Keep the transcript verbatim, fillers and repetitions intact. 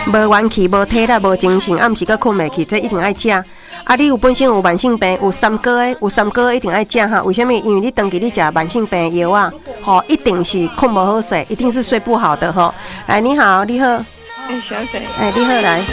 无元气、无体力、无精神，啊，毋是搁困袂去，这一定爱食。啊，你有本身有慢性病，有三高的，有三高的一定爱食哈。为什么？因为你长期你食慢性病的药啊，吼，一定是困无好睡，一定是睡不好的吼。来，你好，你好， 哎，小姐， 哎，你好，来。